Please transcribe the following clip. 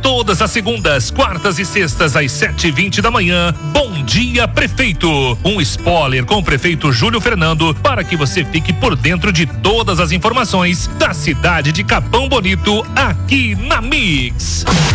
Todas as segundas, quartas e sextas às 7h20 da manhã. Bom Dia Prefeito. Um spoiler com o prefeito Júlio Fernando para que você fique por dentro de todas as informações da cidade de Capão Bonito aqui na Mix.